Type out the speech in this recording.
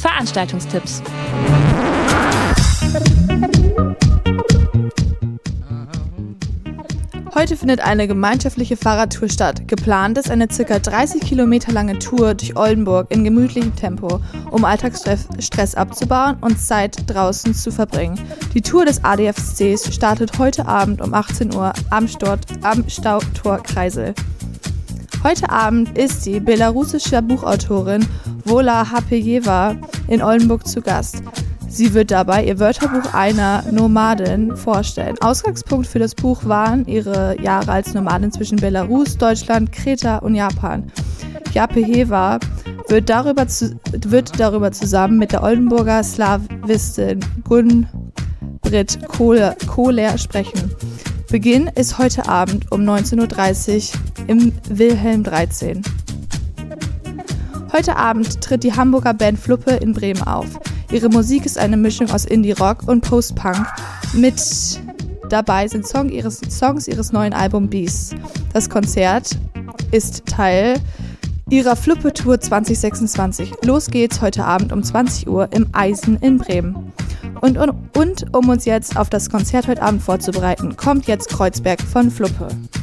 Veranstaltungstipps. Heute findet eine gemeinschaftliche Fahrradtour statt. Geplant ist eine ca. 30 Kilometer lange Tour durch Oldenburg in gemütlichem Tempo, um Alltagsstress abzubauen und Zeit draußen zu verbringen. Die Tour des ADFCs startet heute Abend um 18 Uhr am Stautor Kreisel. Heute Abend ist die belarussische Buchautorin Wola Hapejeva in Oldenburg zu Gast. Sie wird dabei ihr Wörterbuch einer Nomadin vorstellen. Ausgangspunkt für das Buch waren ihre Jahre als Nomadin zwischen Belarus, Deutschland, Kreta und Japan. Hapejeva wird darüber zusammen mit der Oldenburger Slawistin Gun-Britt Kohler sprechen. Beginn ist heute Abend um 19.30 Uhr im Wilhelm 13. Heute Abend tritt die Hamburger Band Fluppe in Bremen auf. Ihre Musik ist eine Mischung aus Indie-Rock und Post-Punk. Mit dabei sind Songs ihres neuen Albums Beasts. Das Konzert ist Teil ihrer Fluppe-Tour 2026. Los geht's heute Abend um 20 Uhr im Eisen in Bremen. Und um uns jetzt auf das Konzert heute Abend vorzubereiten, kommt jetzt Kreuzberg von Fluppe.